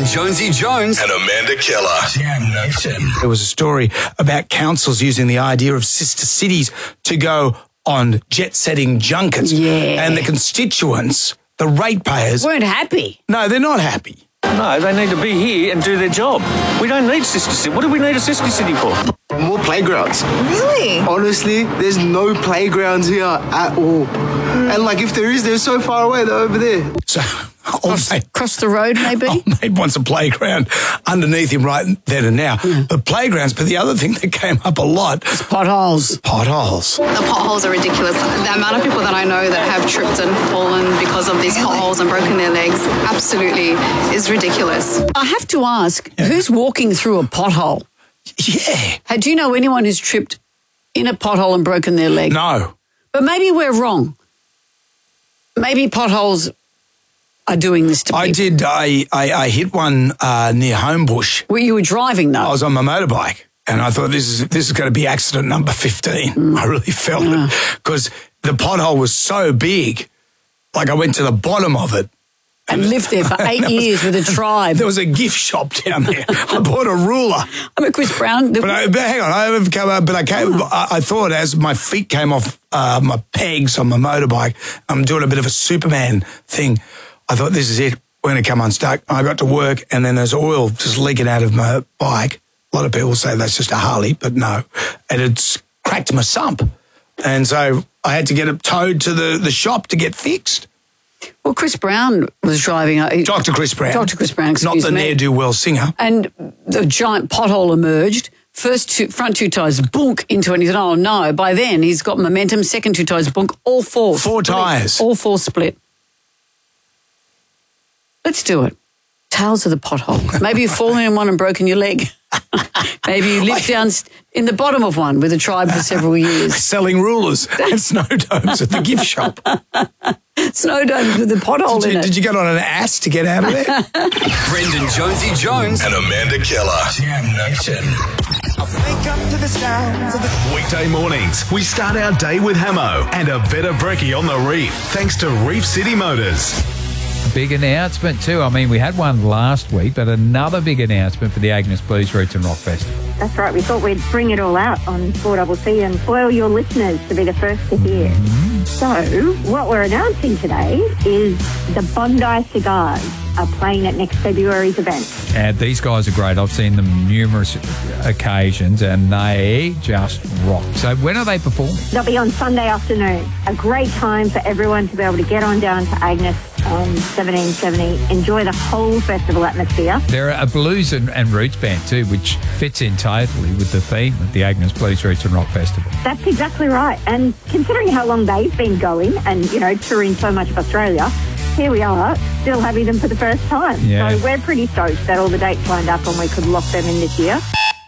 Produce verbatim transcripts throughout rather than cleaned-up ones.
Jonesy Jones and Amanda Keller. Jam Nation. There was a story about councils using the idea of sister cities to go on jet-setting junkets. Yeah. And the constituents, the ratepayers... weren't happy. No, they're not happy. No, they need to be here and do their job. We don't need sister city. What do we need a sister city for? More playgrounds. Really? Honestly, there's no playgrounds here at all. Mm. And like if there is, they're so far away, they're over there. So, Cross, mate, cross the road, maybe? Oh, mate wants a playground underneath him right then and now. Yeah. But playgrounds, but the other thing that came up a lot... it's potholes. Potholes. The potholes are ridiculous. The amount of people that I know that have tripped and fallen because of these potholes and broken their legs absolutely is ridiculous. I have to ask, yeah. who's walking through a pothole? Yeah. Hey, do you know anyone who's tripped in a pothole and broken their leg? No. But maybe we're wrong. Maybe potholes are doing this to people. I did. I, I, I hit one uh, near Homebush. Well, you were driving, though. I was on my motorbike, and I thought this is this is going to be accident number fifteen. Mm. I really felt yeah. it because the pothole was so big. Like I went to the bottom of it. And lived there for eight years was, with a tribe. There was a gift shop down there. I bought a ruler. I'm a Chris Brown. But, I, but hang on, I haven't come up. But I came. Oh. I, I thought as my feet came off uh, my pegs on my motorbike, I'm doing a bit of a Superman thing. I thought this is it. We're going to come unstuck. I got to work, and then there's oil just leaking out of my bike. A lot of people say that's just a Harley, but no, and it's cracked my sump, and so I had to get it towed to the the shop to get fixed. Well, Chris Brown was driving. Uh, Doctor Chris Brown. Doctor Chris Brown, excuse me. Not the ne'er-do-well singer. And the giant pothole emerged. First two, front two tyres, boonk into it. And he said, oh, no. By then, he's got momentum. Second two tyres, boonk. All four. Four split. tyres. All four split. Let's do it. Tales of the pothole. Maybe you've fallen in one and broken your leg. Maybe you lived down in the bottom of one with a tribe for several years. Selling rulers and snow domes at the gift shop. Snow domes with a pothole did you, in it. Did you get on an ass to get out of there? Brendan Jonesy Jones and Amanda Keller. Jam Nation. Wake up to the sounds of the weekday mornings. We start our day with Hamo and a better brekkie on the reef, thanks to Reef City Motors. Big announcement too. I mean, we had one last week, but another big announcement for the Agnes Blues Roots and Rock Festival. That's right. We thought we'd bring it all out on four C C and spoil your listeners to be the first to hear. Mm-hmm. So what we're announcing today is the Bondi Cigars are playing at next February's event. And these guys are great. I've seen them numerous occasions and they just rock. So when are they performing? They'll be on Sunday afternoon. A great time for everyone to be able to get on down to Agnes on seventeen seventy, enjoy the whole festival atmosphere. They're a blues and, and roots band too, which fits in totally with the theme of the Agnes Blues Roots and Rock Festival. That's exactly right. And considering how long they've been going and, you know, touring so much of Australia, here we are, still having them for the first time. Yeah. So we're pretty stoked that all the dates lined up and we could lock them in this year.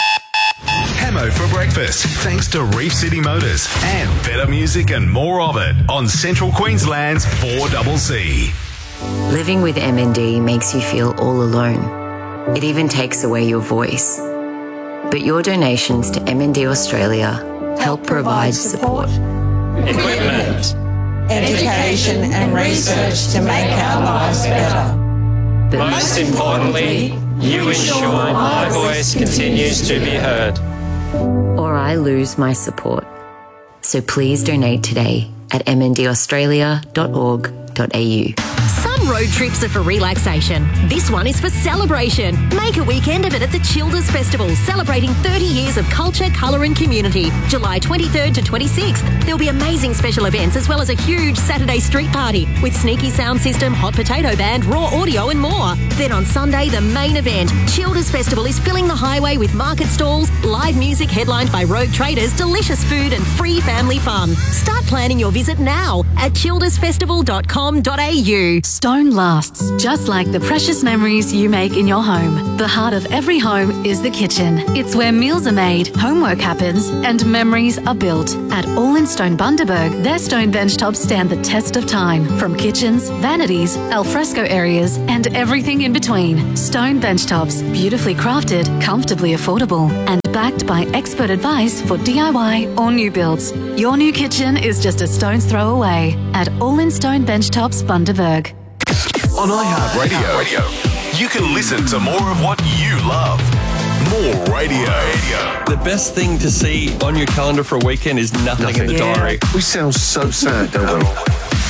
Hamo for breakfast, thanks to Reef City Motors and better music and more of it on Central Queensland's four C C. Living with M N D makes you feel all alone. It even takes away your voice. But your donations to M N D Australia help provide support, equipment, education and research to make our lives better. But most importantly, you ensure my voice continues to be heard. Or I lose my support. So please donate today at m n d australia dot org dot a u. Some road trips are for relaxation. This one is for celebration. Make a weekend of it at the Childers Festival, celebrating thirty years of culture, colour and community. July twenty-third to twenty-sixth. There'll be amazing special events as well as a huge Saturday street party with sneaky sound system, hot potato band, raw audio and more. Then on Sunday, the main event. Childers Festival is filling the highway with market stalls, live music headlined by rogue traders, delicious food and free family fun. Start planning your visit now at childers festival dot com dot a u. Stone lasts, just like the precious memories you make in your home. The heart of every home is the kitchen. It's where meals are made, homework happens, and memories are built. At All in Stone Bundaberg, their stone bench tops stand the test of time. From kitchens, vanities, alfresco areas, and everything in between. Stone bench tops, beautifully crafted, comfortably affordable, and backed by expert advice for D I Y or new builds. Your new kitchen is just a stone's throw away at All in Stone Bench Tops Bundaberg. On iHeartRadio, you can listen to more of what you love. More radio. The best thing to see on your calendar for a weekend is nothing, nothing. in the Yeah. diary. We sound so sad, don't we?